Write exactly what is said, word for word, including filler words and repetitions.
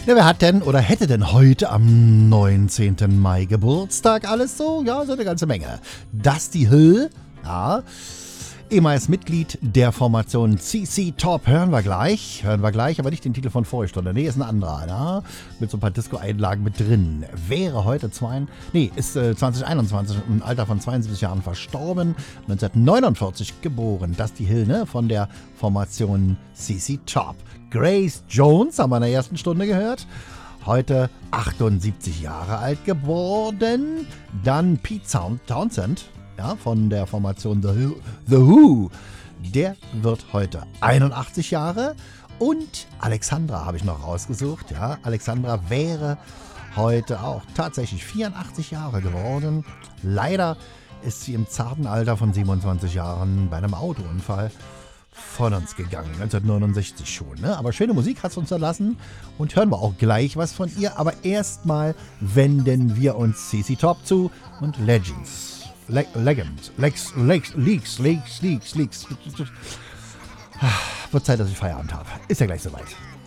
Ja, wer hat denn oder hätte denn heute am neunzehnten Mai Geburtstag? Alles so? Ja, so eine ganze Menge. Dusty Hill, ja, ehemals Mitglied der Formation C C Top, hören wir gleich, hören wir gleich, aber nicht den Titel von Vorstunde, nee, ist ein anderer, ja? Mit so ein paar Disco-Einlagen mit drin. Wäre heute zwei, nee, ist äh, zwanzig einundzwanzig im Alter von zweiundsiebzig Jahren verstorben, neunzehnhundertneunundvierzig geboren, Dusty Hill, ne, von der Formation C C Top. Grace Jones haben wir in der ersten Stunde gehört. Heute achtundsiebzig Jahre alt geworden. Dann Pete Townsend, ja, von der Formation The, The Who. Der wird heute einundachtzig Jahre. Und Alexandra habe ich noch rausgesucht. Ja, Alexandra wäre heute auch tatsächlich vierundachtzig Jahre geworden. Leider ist sie im zarten Alter von siebenundzwanzig Jahren bei einem Autounfall von uns gegangen, neunzehnhundertneunundsechzig schon. Ne? Aber schöne Musik hat es uns erlassen und hören wir auch gleich was von ihr. Aber erstmal wenden wir uns C C Top zu und Legends. Le Legend. Lex, Lex, Leaks, Leaks, Leaks, Leaks. Wird Zeit, dass ich Feierabend habe. Ist ja gleich soweit.